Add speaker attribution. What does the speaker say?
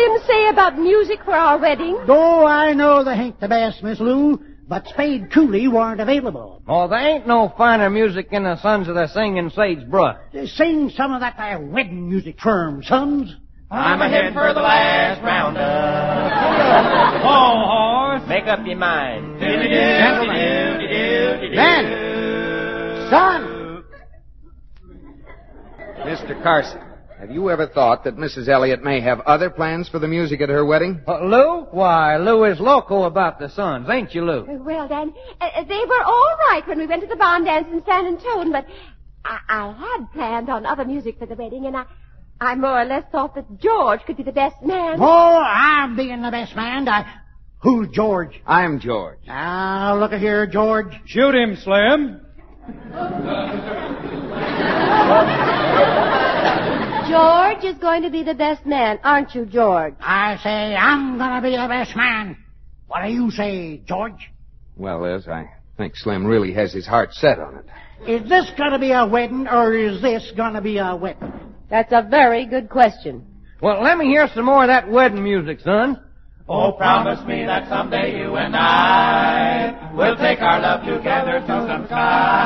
Speaker 1: Slim say about music for our wedding?
Speaker 2: Oh, I know they ain't the best, Miss Lou, but Spade Cooley weren't available.
Speaker 3: Oh, there ain't no finer music in the Sons of the Singing Sagebrush.
Speaker 2: Sing some of that there wedding music for 'em, sons.
Speaker 4: I'm a-heading for the last roundup.
Speaker 3: Whoa, horse.
Speaker 4: Make up your mind.
Speaker 2: Ben! Son!
Speaker 5: Mr. Carson, have you ever thought that Mrs. Elliott may have other plans for the music at her wedding?
Speaker 3: Lou? Why, Lou is loco about the Sons, ain't you, Lou?
Speaker 1: Well, Dan, they were all right when we went to the barn dance in San Antone, but I had planned on other music for the wedding, and I more or less thought that George could be the best man.
Speaker 2: Oh, I'm being the best man. Who's George?
Speaker 5: I'm George.
Speaker 2: Now, look at here, George.
Speaker 3: Shoot him, Slim.
Speaker 1: George is going to be the best man, aren't you, George?
Speaker 2: I say I'm gonna be the best man. What do you say, George?
Speaker 5: Well, Liz, I think Slim really has his heart set on it.
Speaker 2: Is this gonna be a wedding, or is this gonna be a wedding?
Speaker 1: That's a very good question.
Speaker 3: Well, let me hear some more of that wedding music, son.
Speaker 4: Oh, promise me that someday you and I will take our love together to some sky.